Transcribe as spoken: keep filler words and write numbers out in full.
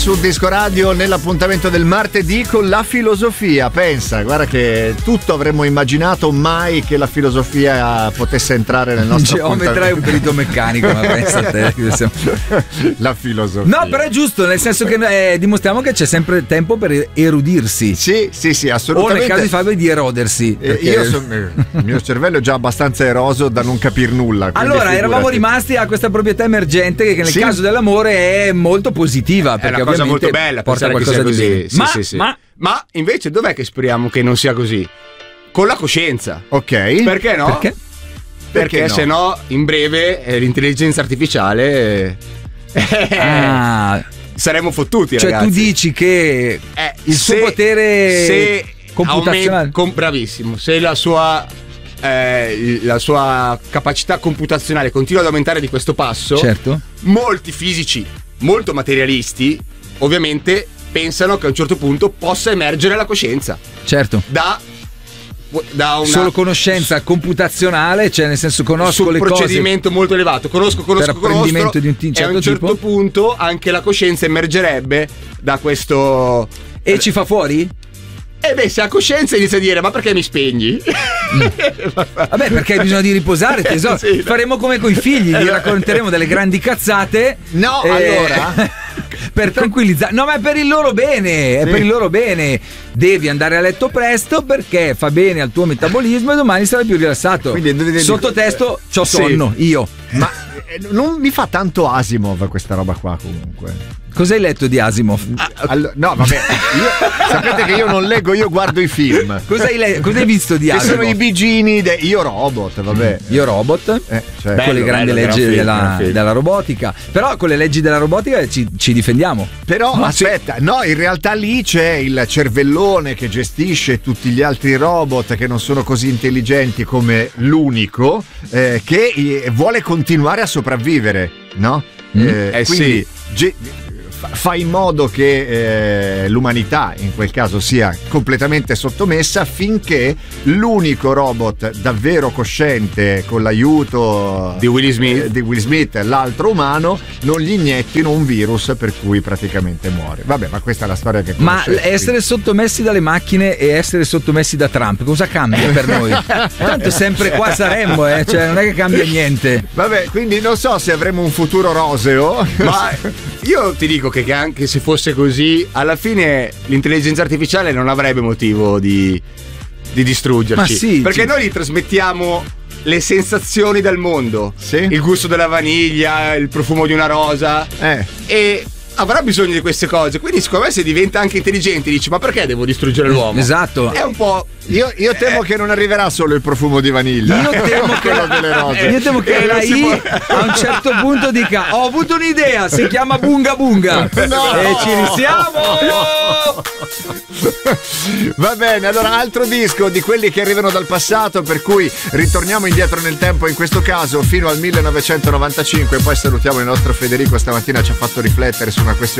su Disco Radio nell'appuntamento del martedì con la filosofia. Pensa, guarda che tutto avremmo immaginato, mai che la filosofia potesse entrare nel nostro geometra appuntamento. è un perito meccanico, ma pensa a te. La filosofia. No, però è giusto, nel senso che eh, dimostriamo che c'è sempre tempo per erudirsi. Sì, sì, sì, assolutamente. O nel caso di Fabio di erodersi. Eh, io sono, eh, il mio cervello è già abbastanza eroso da non capir nulla. Allora, figurati. eravamo rimasti a questa proprietà emergente che nel Sì. caso dell'amore è molto positiva, È perché una cosa ovviamente molto bella porta pensare che sia qualcosa di così. bene. Sì, ma, sì, sì. ma Ma invece dov'è che speriamo che non sia così? Con la coscienza. Ok. Perché no? perché? Perché, Perché no? se no, in breve, eh, l'intelligenza artificiale eh, Ah, saremo fottuti, cioè ragazzi. tu dici che Eh, il suo potere se computazionale- aument- com- bravissimo, se la sua eh, la sua capacità computazionale continua ad aumentare di questo passo, certo. molti fisici molto materialisti ovviamente pensano che a un certo punto possa emergere la coscienza Certo. da, da una, Solo conoscenza computazionale, cioè nel senso su conosco un le cose. procedimento molto elevato, conosco, conosco, Per conosco, apprendimento di un e a certo un certo tipo. punto anche la coscienza emergerebbe da questo. E ci fa fuori? E beh, se ha coscienza inizia a dire: ma perché mi spegni? Vabbè, perché hai bisogno di riposare, tesoro. Sì, no. Faremo come coi figli, gli racconteremo delle grandi cazzate. No, eh, allora. per tranquillizzare. No, ma è per il loro bene, è Sì. per il loro bene. Devi andare a letto presto perché fa bene al tuo metabolismo e domani sarai più rilassato. Quindi devi- Sottotesto, c'ho Sì. sonno, io. Ma eh, non mi fa tanto Asimov questa roba qua comunque. Cosa hai letto di Asimov? Allo- no, vabbè, io, sapete che io non leggo, io guardo i film. Cosa hai, le- cosa hai visto di Che Asimov? sono i bigini de- Io Robot, vabbè. Io Robot. Eh, cioè, Beh, con le Bello, grandi bello, leggi gran film, della, gran film. della robotica. Però con le leggi della robotica ci, ci difendiamo. Però aspetta, no, in realtà lì c'è il cervellone che gestisce tutti gli altri robot che non sono così intelligenti come l'unico, eh, che eh, vuole continuare a sopravvivere, no? Mm. Eh, quindi sì. ge- fa- fa in modo che eh, l'umanità in quel caso sia completamente sottomessa finché l'unico robot davvero cosciente, con l'aiuto Di Will Smith. eh, di Will Smith, l'altro umano, non gli iniettino un virus per cui praticamente muore. Vabbè, ma questa è la storia che Ma conoscete, essere sottomessi dalle macchine e essere sottomessi da Trump, cosa cambia per noi? Tanto sempre qua saremmo, eh? Cioè non è che cambia niente. quindi- Vabbè, quindi non so se avremo un futuro roseo. Ma io ti dico che, che anche se fosse così, alla fine l'intelligenza artificiale non avrebbe motivo di, di distruggerci. Ma sì, perché ci- noi gli trasmettiamo le sensazioni del mondo, Sì. il gusto della vaniglia, il profumo di una rosa, Eh. e avrà bisogno di queste cose. Quindi, secondo me, se diventa anche intelligente, dici: ma perché devo distruggere l'uomo? Esatto. È un po'. Io, io temo che non arriverà solo il profumo di vaniglia. Io temo che, quello delle rose. io temo che Eh, la non si I può- a un certo punto dica: ho avuto un'idea, si chiama Bunga Bunga. No! E ci risiamo! Va bene, allora altro disco di quelli che arrivano dal passato, per cui ritorniamo indietro nel tempo, in questo caso fino al millenovecentonovantacinque, e poi salutiamo il nostro Federico, stamattina ci ha fatto riflettere su una questione